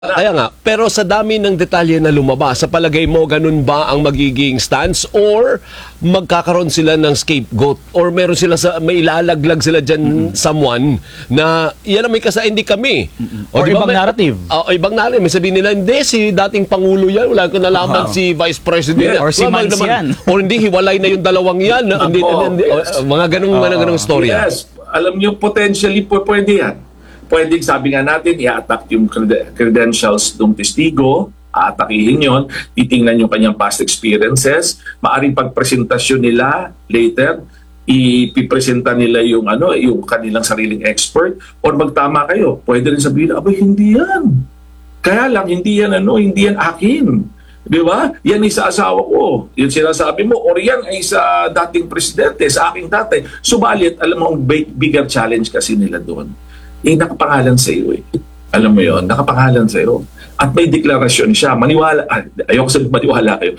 Kaya nga, pero sa dami ng detalye na lumabas, sa palagay mo, ganun ba ang magiging stance? Or magkakaroon sila ng scapegoat? Or meron sila may ilalaglag sila dyan someone na yan ang may hindi kami. Or ibang narrative. Ibang narrative. May sabihin nila, hindi, si dating Pangulo yan. Wala ko nalaman si Vice President. Or si Mans yan. Or hindi, hiwalay na yung dalawang yan. Mga ganung storya. Yes. Alam niyo, potentially pwede yan. Pwedeng sabi nga natin, i-attack yung credentials ng testigo, aatakihin yon, titingnan yung kanyang past experiences, maaring pagpresentasyon nila later, ipipresenta nila yung yung kanilang sariling expert, or magtama kayo, pwede rin sabihin, abay hindi yan. Kaya lang hindi yan akin. Di ba? Yan ay sa asawa ko. Yung sinasabi mo, or yan ay sa dating presidente, sa aking tatay. Subalit, alam mo, ang bigger challenge kasi nila doon. Nakapangalan sa iyo eh. Alam mo yon, nakapangalan sa iyo. At may deklarasyon siya. Maniwala, ayoko sabihin maniwala kayo.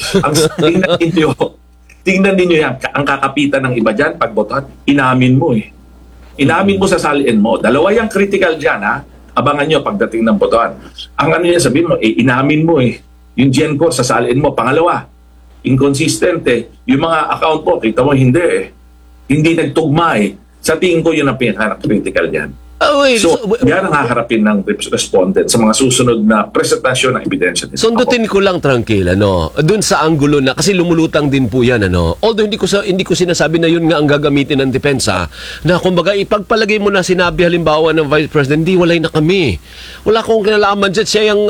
Tingnan ninyo yan. Ang kakapitan ng iba dyan, pagbotohan, inamin mo eh. Inamin mo sa salin mo. Dalawa yung critical dyan ha. Abangan nyo pagdating ng botohan. Ang niya sabihin mo, inamin mo eh. Yung gen ko sa salin mo. Pangalawa, inconsistent eh. Yung mga account mo, kita mo hindi eh. Hindi nagtugma eh. Sa tingin ko yun ang pinaka-critical dyan. So, yan ang haharapin ng respondent sa mga susunod na presentasyon ng ebidensya. Sundutin ko lang, Tranquil, dun sa anggulo na, kasi lumulutang din po yan, although hindi ko sinasabi na yun nga ang gagamitin ng depensa, na kumbaga ipagpalagay mo na sinabi halimbawa ng Vice President, hindi, walay na kami. Wala akong kinalaman dyan, siya yung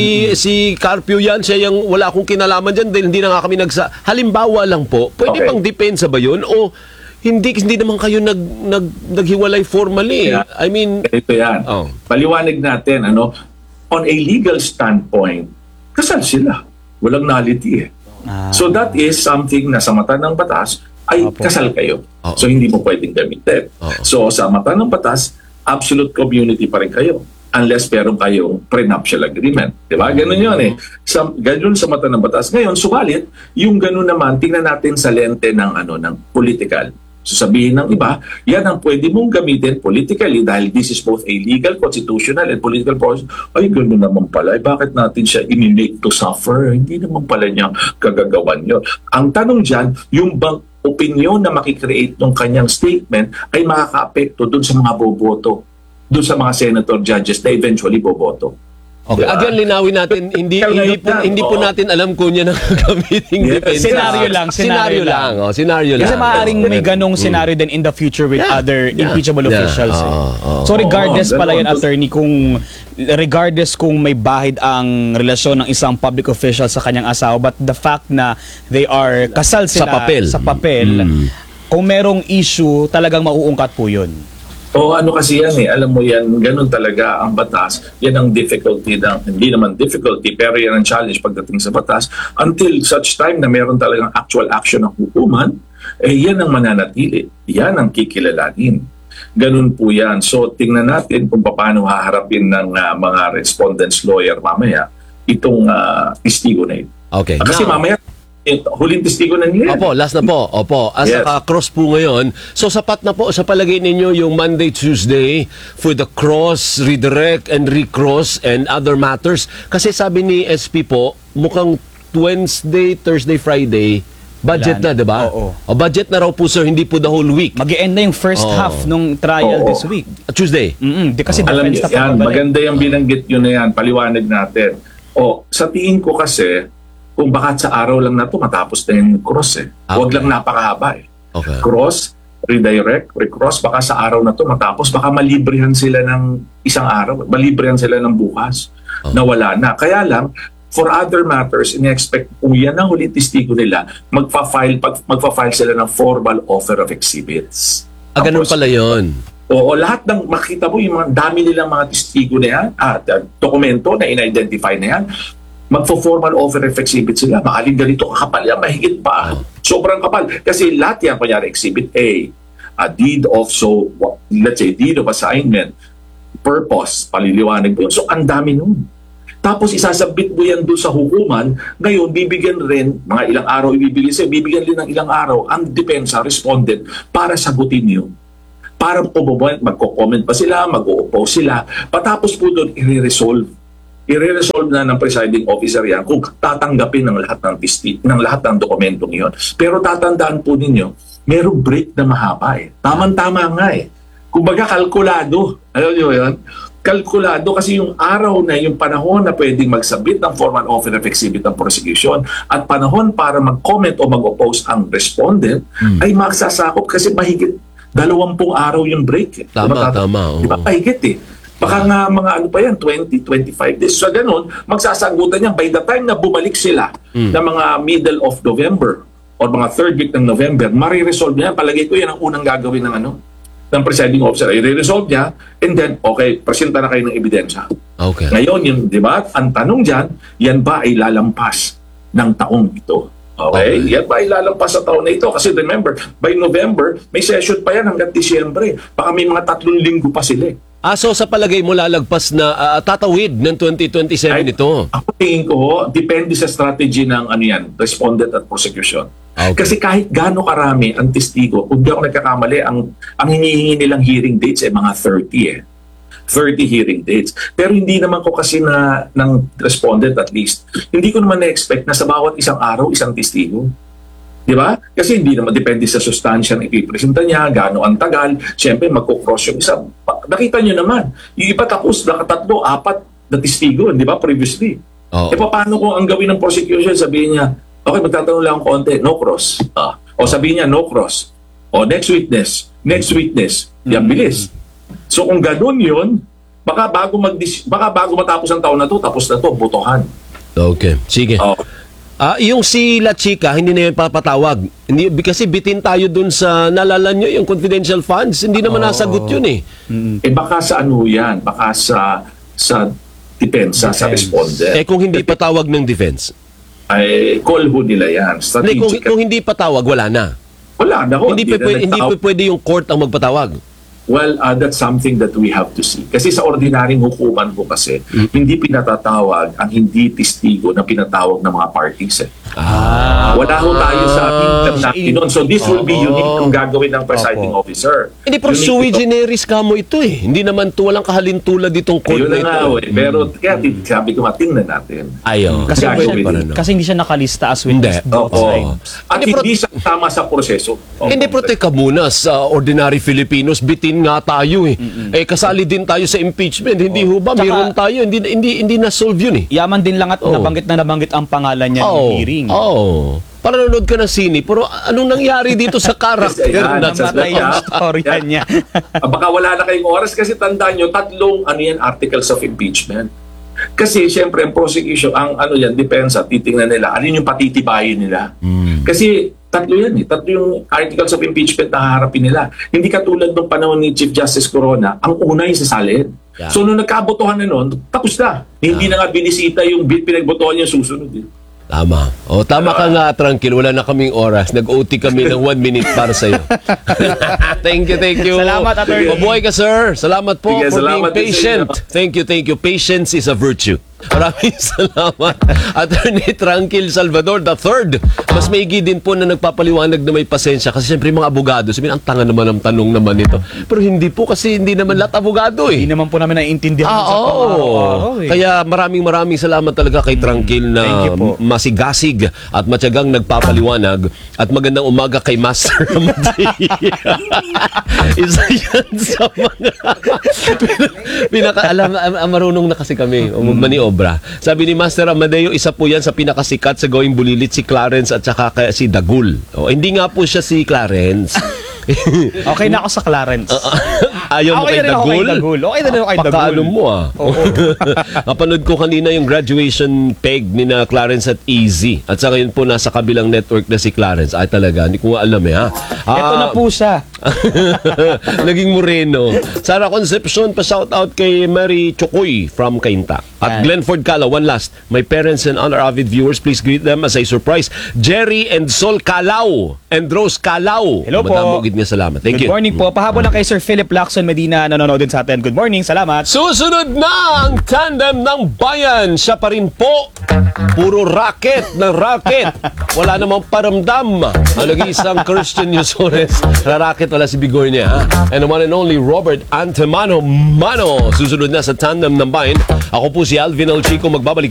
si Carpio yan, siya yung wala akong kinalaman dyan, dahil hindi na nga kami halimbawa lang po, pwede bang depensa ba yun? O hindi naman kayo naghiwalay formally. Yeah. I mean, ito yan. Paliwanag natin, on a legal standpoint, kasal sila. Walang nullity eh. So that is something na sa mata ng batas ay kasal kayo. So hindi mo pwedeng gamitin. So sa mata ng batas, absolute community pa rin kayo. Unless meron kayong prenuptial agreement. Diba? Ganun yun eh. Ganun sa mata ng batas. Ngayon, subalit, yung ganun naman, tingnan natin sa lente ng political. So sabihin ng iba, yan ang pwede mong gamitin politically dahil this is both a legal, constitutional, and political process. Ay, gano'n naman pala. Bakit natin siya i-make to suffer? Hindi naman pala niya kagagawan yun. Ang tanong dyan, yung bang opinion na makikreate ng kanyang statement ay makaka-apekto dun sa mga boboto, dun sa mga senator judges na eventually boboto. Okay. Again, linawin natin, hindi po natin alam kung yan ang gagamiting defense. Scenario lang. Scenario lang. Kasi maaaring may ganong scenario din in the future with other impeachable officials. So regardless pala yan, attorney, regardless kung may bahid ang relasyon ng isang public official sa kanyang asawa, but the fact na they are kasal sila sa papel, kung merong issue, talagang mauungkat po yun. Kasi yan eh, alam mo yan, ganun talaga ang batas. Yan ang difficulty, hindi naman difficulty, pero yan ang challenge pagdating sa batas. Until such time na meron talagang actual action ng hukuman, yan ang mananatili. Yan ang kikilalanin. Ganun po yan. So tingnan natin kung paano haharapin ng mga respondents lawyer mamaya itong testigo na ito. Okay. Kasi mamaya, huling testigo na nila. Last na po. As naka-cross po ngayon. So sapat na po sa palagay ninyo yung Monday, Tuesday for the cross, redirect, and recross and other matters. Kasi sabi ni SP po, mukhang Wednesday, Thursday, Friday, budget na, diba? Budget na raw po, sir, hindi po the whole week. Mag-e-end na yung first half nung trial this week. Tuesday. Kasi alam niyo, maganda yung binanggit yun na yan. Paliwanag natin. Sa tingin ko kasi, kung baka sa araw lang na ito, matapos na yung cross eh. Huwag lang napakahaba eh. Cross, redirect, recross, baka sa araw na ito matapos, baka malibrihan sila ng isang araw, malibrihan sila ng bukas, na wala na. Kaya lang, for other matters, in-expect kung yan ang huling testigo nila, magpa-file sila ng formal offer of exhibits. Ganun pala yun. Lahat ng makita mo, yung mga dami nilang mga testigo na yan, dokumento na in-identify na yan, magpo-formal offer of exhibit sila. Maaling ganito kakapal yan, mahigit pa. Sobrang kapal. Kasi lahat yan, kunyari, exhibit A, deed of, let's say, deed of assignment, purpose, paliliwanag po. So, ang dami nun. Tapos, isasabit mo yan doon sa hukuman. Ngayon, bibigyan rin, mga ilang araw ibibigyan sa'yo, bibigyan rin ng ilang araw ang depensa, respondent, para sagutin yun. Para magko-comment pa sila, mag-o-oppose sila. Patapos po doon, i-resolve i-resolve na ng presiding officer yan kung tatanggapin ng lahat ng lahat ng dokumentong yon. Pero tatandaan po ninyo, merong break na mahaba eh. Tama-tama nga eh. Kumbaga kalkulado. Alam niyo yun? Kalkulado kasi yung araw na yung panahon na pwedeng magsabit ng formal offer of exhibit ng prosecution at panahon para mag-comment o mag-oppose ang respondent ay magsasakop kasi mahigit 20 araw yung break. Tama. Diba mahigit eh. Baka nga mga ano pa yan, 20-25 days. So ganun, magsasagutan niya by the time na bumalik sila na mga middle of November or mga third week ng November, mariresolve niya. Palagay ko yan ang unang gagawin ng presiding officer. I-resolve niya and then, okay, presenta na kayo ng ebidensya. Okay. Ngayon, yung, di ba, ang tanong dyan, yan ba ay lalampas ng taong ito? Okay? Yan ba ay lalampas sa taon na ito? Kasi remember, by November, may session pa yan hanggang Disyembre. Baka may mga 3 linggo pa sila. So sa palagay mo lalagpas na tatawid ng 2027 ito? Ako tingin ko, depende sa strategy ng respondent at prosecution. Okay. Kasi kahit gaano karami ang testigo, kung di ako nagkakamali, ang hinihingi nilang hearing dates ay mga 30 hearing dates. Pero hindi naman ko kasi ng respondent at least, hindi ko naman na-expect na sa bawat isang araw, isang testigo. Di ba? Kasi hindi naman depende sa sustansya na ipipresenta niya, gaano ang tagal, siyempre magkukross yung isa. Nakita niyo naman, yung iba tapos, 3, 4 na testigo, di ba, previously. Oo. Paano kung ang gawin ng prosecution, sabihin niya, okay, magtatanong lang konti, no cross. O sabihin niya, no cross. O next witness. Yan, bilis. So kung ganun yun, baka bago matapos ang taon na to, tapos na to, botohan. Okay, sige. Yung si La Chica, hindi na yung papatawag. Hindi, kasi bitin tayo dun sa, nalala nyo, yung confidential funds. Hindi naman nasagot yun eh. Baka sa ano yan? Baka sa depensa, sa respondent. Kung hindi patawag ng defense? Ay, call ho nila yan. Hindi, kung hindi patawag, wala na. Wala na ho. Hindi pa pwede yung court ang magpatawag. Well, that's something that we have to see. Kasi sa ordinaryong hukuman po kasi, hindi pinatatawag ang hindi testigo na pinatawag ng mga parties. Wala ho tayo sa system natin nun. So this will be unique kung gagawin ng presiding officer. Hindi, pero sui generis ka mo ito eh. Hindi naman walang kahalintulad itong court na Ayun na ito. nga Pero kaya sabi ko, tingnan natin. Ayaw. Kasi hindi siya nakalista as witness both sides. At hindi siya tama sa proseso. Hindi, pero teka muna, sa ordinary Filipinos, bitin nga tayo eh. Kasali din tayo sa impeachment. Hindi ho ba? Tsaka, Meron tayo. Hindi na-solve yun eh. Yaman din lang at nabanggit ang pangalan niya ng hearing. Paranood ka na sini, pero anong nangyari dito sa character na Namatay yung storya niya. Baka wala na kayong oras kasi tandaan nyo, 3 articles of impeachment. Kasi siyempre ang prosecution, ang depensa, titingnan nila, ano yung patitibayin nila. Kasi 3 yan eh. 3 yung articles of impeachment na haharapin nila. Hindi katulad ng panahon ni Chief Justice Corona, ang una yung sasalin. Yeah. So nung nagkabotohan na nun, tapos na. Hindi na nga binisita yung pinagbotohan yung susunod. Tama. Tama ka nga, Tranquil. Wala na kaming oras. Nag-OT kami ng 1 minute para sa'yo. Thank you. Salamat, Attorney. Mabuhay ka, sir. Salamat po Sige, for being salamat din sa patient. Thank you. Patience is a virtue. Maraming salamat. Attorney Tranquil Salvador III. Mas maigi din po na nagpapaliwanag na may pasensya kasi siyempre mga abogado, sabihin, ang tanga naman ang tanong naman ito. Pero hindi po kasi hindi naman lahat abogado eh. Hindi naman po namin naiintindihan sa araw-araw. Kaya maraming salamat talaga kay Tranquil na masigasig at matyagang nagpapaliwanag at magandang umaga kay Master Amadeo. Isa yan sa mga marunong na kasi kami maniobra. Sabi ni Master Amadeo, isa po yan sa pinakasikat sa gawing bulilit si Clarence at saka si Dagul. Hindi nga po siya si Clarence. Okay na ako sa Clarence. Ayaw mo kay Dagul? Okay na rin ako kay Dagul. Pakaalom mo Napanood ko kanina yung graduation peg ni na Clarence at Easy. At saka yun po nasa kabilang network na si Clarence. Ay talaga, hindi ko nga alam Ito na po siya. Naging Moreno. Sara Concepcion, pa-shoutout kay Mary Chokoy from Cainta. At Glenford Cala, one last. My parents and other avid viewers, please greet them as a surprise. Jerry and Sol Calao and Rose Calao. Hello po. Madamog nga salamat. Thank you. Good morning po. Pahabol lang kay Sir Philip Lacson Nelson Medina nanonood din sa atin. Good morning, salamat. Susunod na ang tandem ng bayan. Siya pa rin po. Puro racket ng racket. Wala namang paramdam. Ang nag-iisang Christian Yusores. Racket wala si Bigoy niya. Ha? And the one and only Robert Antemano Mano. Susunod na sa tandem ng bayan. Ako po si Alvin El Chico, magbabalik